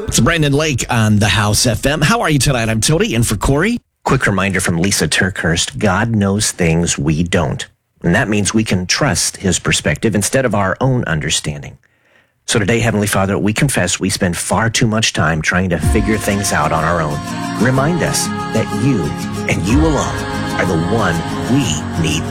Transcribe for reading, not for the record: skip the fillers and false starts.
It's Brandon Lake on the House FM. How are you tonight? I'm Tony, in for Corey. Quick reminder from Lisa Turkhurst, God knows things we don't. And that means we can trust his perspective instead of our own understanding. So today, Heavenly Father, we confess we spend far too much time trying to figure things out on our own. Remind us that you and you alone are the one we need